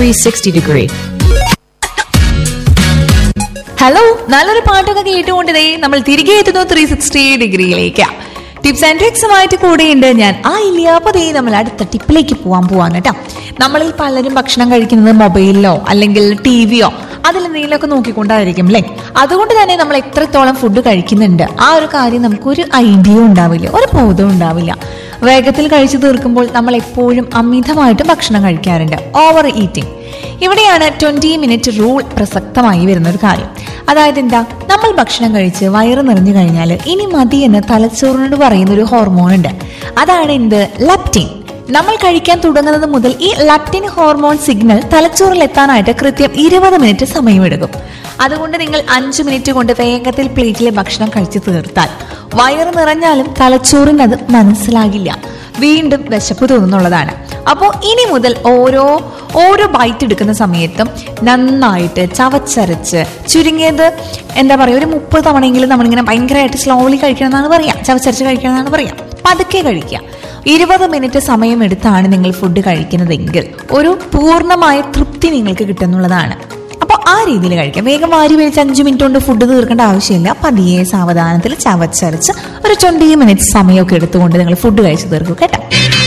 360 degree. Hello, നല്ലൊരു പാട്ടൊക്കെ കേട്ടുകൊണ്ടതേ നമ്മൾ തിരികെ എത്തുന്നു 360 ഡിഗ്രിയിലേക്ക്. ടിപ്സ് ആൻഡ് ട്രിക്സുമായിട്ട് കൂടെയുണ്ട് ഞാൻ ഇല്ലാപ്പതേ. നമ്മൾ അടുത്ത ടിപ്പിലേക്ക് പോവാൻ കേട്ടോ. നമ്മളിൽ പലരും ഭക്ഷണം കഴിക്കുന്നത് മൊബൈലിലോ അല്ലെങ്കിൽ ടിവിയോ അതിലെന്തെങ്കിലുമൊക്കെ നോക്കിക്കൊണ്ടായിരിക്കും അല്ലേ. അതുകൊണ്ട് തന്നെ നമ്മൾ എത്രത്തോളം ഫുഡ് കഴിക്കുന്നുണ്ട് ആ ഒരു കാര്യം നമുക്കൊരു ഐഡിയ ഉണ്ടാവില്ല, ഒരു ബോധവും ഉണ്ടാവില്ല. വേഗത്തിൽ കഴിച്ചു തീർക്കുമ്പോൾ നമ്മൾ എപ്പോഴും അമിതമായിട്ട് ഭക്ഷണം കഴിക്കാറുണ്ട്, ഓവർ ഈറ്റിംഗ്. ഇവിടെയാണ് 20 മിനിറ്റ് റൂൾ പ്രസക്തമായി വരുന്ന ഒരു കാര്യം. അതായത് എന്താ, നമ്മൾ ഭക്ഷണം കഴിച്ച് വയറ് നിറഞ്ഞു കഴിഞ്ഞാൽ ഇനി മതി എന്ന് തലച്ചോറിനോട് പറയുന്ന ഒരു ഹോർമോൺ ഉണ്ട്. അതാണ് എന്ത്, ലെപ്റ്റിൻ. നമ്മൾ കഴിക്കാൻ തുടങ്ങുന്നത് മുതൽ ഈ ലെപ്റ്റിൻ ഹോർമോൺ സിഗ്നൽ തലച്ചോറിൽ എത്താനായിട്ട് കൃത്യം 20 മിനിറ്റ് സമയമെടുക്കും. അതുകൊണ്ട് നിങ്ങൾ 5 മിനിറ്റ് കൊണ്ട് വേഗത്തിൽ പ്ലേറ്റിലെ ഭക്ഷണം കഴിച്ചു തീർത്താൽ വയറ് നിറഞ്ഞാലും തലച്ചോറിന് അത് മനസ്സിലാകില്ല, വീണ്ടും വിശപ്പ് തോന്നുന്നുള്ളതാണ്. അപ്പോൾ ഇനി മുതൽ ഓരോ ബൈറ്റ് എടുക്കുന്ന സമയത്തും നന്നായിട്ട് ചവച്ചരച്ച്, ചുരുങ്ങിയത് എന്താ പറയുക, ഒരു 30 തവണയെങ്കിലും നമ്മളിങ്ങനെ ഭയങ്കരമായിട്ട് സ്ലോലി കഴിക്കണം എന്നാണ് പറയാം, ചവച്ചരച്ച് കഴിക്കണം എന്നാണ് പറയാം. പതുക്കെ കഴിക്കുക. 20 മിനിറ്റ് സമയമെടുത്താണ് നിങ്ങൾ ഫുഡ് കഴിക്കുന്നതെങ്കിൽ ഒരു പൂർണ്ണമായ തൃപ്തി നിങ്ങൾക്ക് കിട്ടുന്നുള്ളതാണ്. അപ്പോൾ ആ രീതിയിൽ കഴിക്കാം. വേഗം വാരി വലിച്ച് 5 മിനിറ്റ് കൊണ്ട് ഫുഡ് തീർക്കേണ്ട ആവശ്യമില്ല. പതിയെ സാവധാനത്തിൽ ചവച്ചരച്ച് ഒരു 20 മിനിറ്റ് സമയമൊക്കെ എടുത്തുകൊണ്ട് നിങ്ങൾ ഫുഡ് കഴിച്ച് തീർക്കും കേട്ടോ.